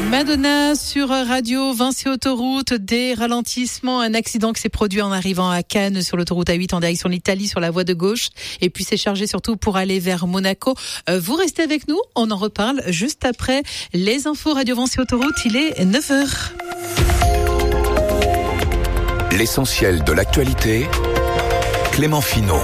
Madonna sur Radio Vinci Autoroute, des ralentissements, un accident qui s'est produit en arrivant à Cannes sur l'autoroute A8 en direction de l'Italie sur la voie de gauche et puis c'est chargé surtout pour aller vers Monaco. Vous restez avec nous, on en reparle juste après les infos Radio Vinci Autoroute, il est 9h. L'essentiel de l'actualité, Clément Finot.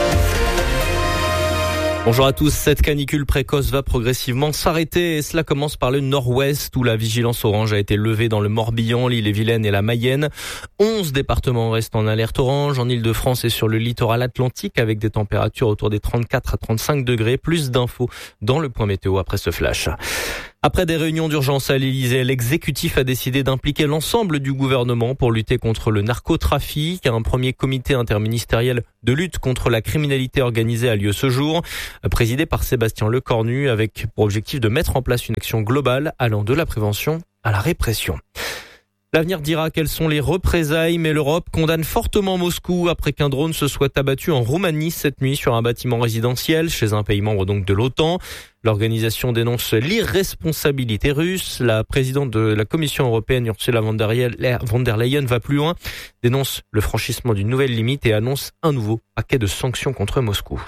Bonjour à tous, cette canicule précoce va progressivement s'arrêter et cela commence par le nord-ouest où la vigilance orange a été levée dans le Morbihan, l'Ille-et-Vilaine et la Mayenne. 11 départements restent en alerte orange en Île-de-France et sur le littoral atlantique avec des températures autour des 34 à 35 degrés. Plus d'infos dans le point météo après ce flash. Après des réunions d'urgence à l'Élysée, l'exécutif a décidé d'impliquer l'ensemble du gouvernement pour lutter contre le narcotrafic. Un premier comité interministériel de lutte contre la criminalité organisée a lieu ce jour, présidé par Sébastien Lecornu, avec pour objectif de mettre en place une action globale allant de la prévention à la répression. L'avenir dira quelles sont les représailles, mais l'Europe condamne fortement Moscou après qu'un drone se soit abattu en Roumanie cette nuit sur un bâtiment résidentiel chez un pays membre donc de l'OTAN. L'organisation dénonce l'irresponsabilité russe. La présidente de la Commission européenne, Ursula von der Leyen, va plus loin, dénonce le franchissement d'une nouvelle limite et annonce un nouveau paquet de sanctions contre Moscou.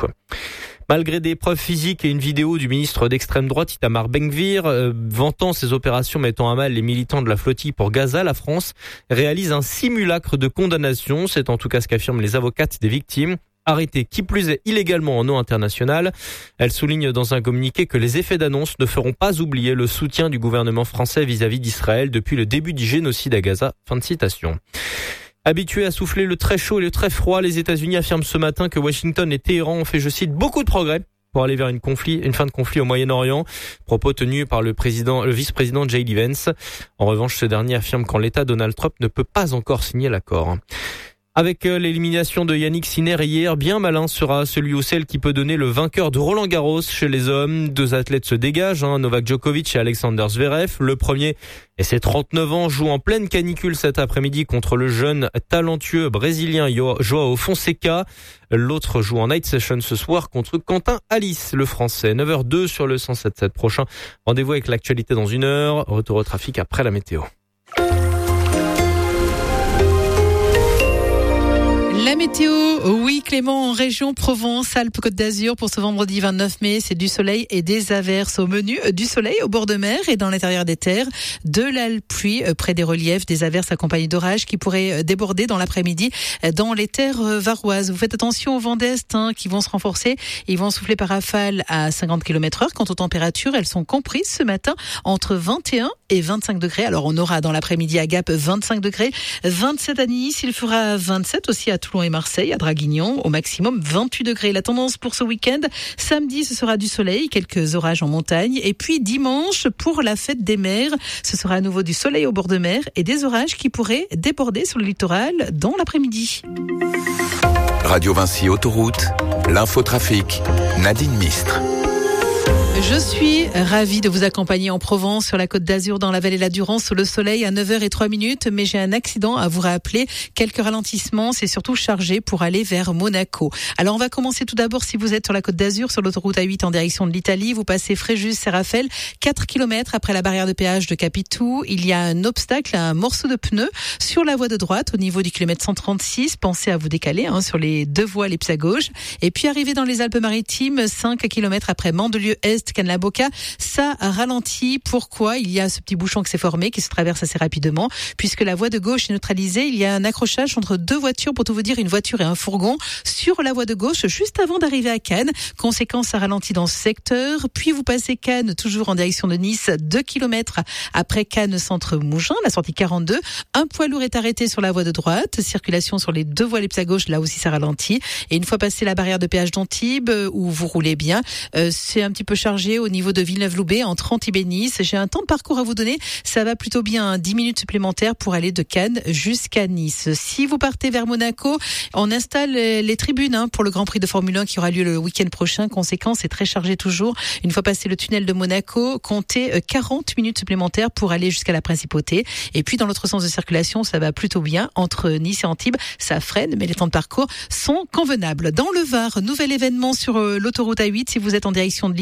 Malgré des preuves physiques et une vidéo du ministre d'extrême droite Itamar Ben-Gvir vantant ses opérations mettant à mal les militants de la flottille pour Gaza, la France réalise un simulacre de condamnation. C'est en tout cas ce qu'affirment les avocates des victimes. Arrêtées qui plus est illégalement en eau internationale. Elle souligne dans un communiqué que les effets d'annonce ne feront pas oublier le soutien du gouvernement français vis-à-vis d'Israël depuis le début du génocide à Gaza. Fin de citation. Habitués à souffler le très chaud et le très froid, les États-Unis affirment ce matin que Washington et Téhéran ont fait, je cite, beaucoup de progrès pour aller vers une fin de conflit au Moyen-Orient. Propos tenus par le vice-président J.D. Vance. En revanche, ce dernier affirme qu'en l'état, Donald Trump ne peut pas encore signer l'accord. Avec l'élimination de Yannick Sinner hier, bien malin sera celui ou celle qui peut donner le vainqueur de Roland-Garros chez les hommes. 2 athlètes se dégagent, Novak Djokovic et Alexander Zverev. Le premier, et ses 39 ans, joue en pleine canicule cet après-midi contre le jeune talentueux brésilien Joao Fonseca. L'autre joue en night session ce soir contre Quentin Alice, le français. 9h02 sur le 107.7 prochain. Rendez-vous avec l'actualité dans 1 heure. Retour au trafic après la météo. La météo, oui Clément, en région Provence-Alpes-Côte d'Azur pour ce vendredi 29 mai, c'est du soleil et des averses au menu, du soleil au bord de mer et dans l'intérieur des terres, de la pluie près des reliefs, des averses accompagnées d'orages qui pourraient déborder dans l'après-midi dans les terres varoises. Vous faites attention aux vents d'est qui vont se renforcer, ils vont souffler par rafale à 50 km/h. Quant aux températures, elles sont comprises ce matin entre 21 et 25 degrés. Alors on aura dans l'après-midi à Gap 25 degrés, 27 à Nice, il fera 27 aussi à Toulon et Marseille, à Draguignan, au maximum 28 degrés. La tendance pour ce week-end, samedi ce sera du soleil, quelques orages en montagne et puis dimanche pour la fête des mers, ce sera à nouveau du soleil au bord de mer et des orages qui pourraient déborder sur le littoral dans l'après-midi. Radio Vinci Autoroute, l'infotrafic, Nadine Mistre. Je suis ravie de vous accompagner en Provence, sur la Côte d'Azur, dans la vallée de la Durance, sous le soleil à 9h03, mais j'ai un accident à vous rappeler. Quelques ralentissements, c'est surtout chargé pour aller vers Monaco. Alors on va commencer tout d'abord, si vous êtes sur la Côte d'Azur, sur l'autoroute A8 en direction de l'Italie, vous passez Fréjus-Serrafel, 4 km après la barrière de péage de Capitou. Il y a un obstacle, un morceau de pneu sur la voie de droite au niveau du kilomètre 136. Pensez à vous décaler sur les 2 voies les plus à gauche. Et puis arrivé dans les Alpes-Maritimes, 5 km après Mandelieu-Est, Cannes-la-Boca, ça ralentit. Pourquoi? Il y a ce petit bouchon qui s'est formé, qui se traverse assez rapidement, puisque la voie de gauche est neutralisée. Il y a un accrochage entre 2 voitures, pour tout vous dire, une voiture et un fourgon, sur la voie de gauche, juste avant d'arriver à Cannes. Conséquence, ça ralentit dans ce secteur. Puis vous passez Cannes, toujours en direction de Nice, 2 km après Cannes, centre Mougins, la sortie 42. Un poids lourd est arrêté sur la voie de droite. Circulation sur les 2 voies les plus à gauche, là aussi ça ralentit. Et une fois passé la barrière de péage d'Antibes, où vous roulez bien, c'est un petit peu chargé au niveau de Villeneuve-Loubet entre Antibes et Nice. J'ai un temps de parcours à vous donner, ça va plutôt bien, 10 minutes supplémentaires pour aller de Cannes jusqu'à Nice. Si vous partez vers Monaco, on installe les tribunes pour le Grand Prix de Formule 1 qui aura lieu le week-end prochain. Conséquence, c'est très chargé toujours. Une fois passé le tunnel de Monaco, comptez 40 minutes supplémentaires pour aller jusqu'à la Principauté. Et puis dans l'autre sens de circulation, ça va plutôt bien entre Nice et Antibes. Ça freine, mais les temps de parcours sont convenables. Dans le Var, nouvel événement sur l'autoroute A8 si vous êtes en direction de l'Italie.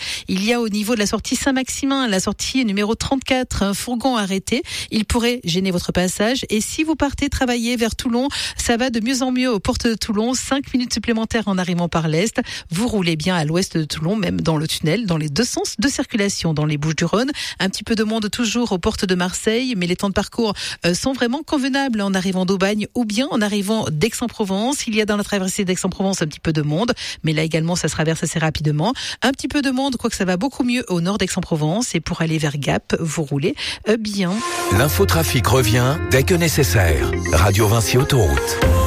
Il y a au niveau de la sortie Saint-Maximin, la sortie numéro 34, un fourgon arrêté. Il pourrait gêner votre passage. Et si vous partez travailler vers Toulon, ça va de mieux en mieux aux portes de Toulon. 5 minutes supplémentaires en arrivant par l'Est. Vous roulez bien à l'ouest de Toulon, même dans le tunnel, dans les deux sens de circulation, dans les Bouches-du-Rhône. Un petit peu de monde toujours aux portes de Marseille, mais les temps de parcours sont vraiment convenables en arrivant d'Aubagne ou bien en arrivant d'Aix-en-Provence. Il y a dans la traversée d'Aix-en-Provence un petit peu de monde, mais là également ça se traverse assez rapidement. Un petit peu de monde, quoique ça va beaucoup mieux au nord d'Aix-en-Provence, et pour aller vers Gap, vous roulez bien. L'infotrafic revient dès que nécessaire. Radio Vinci Autoroute.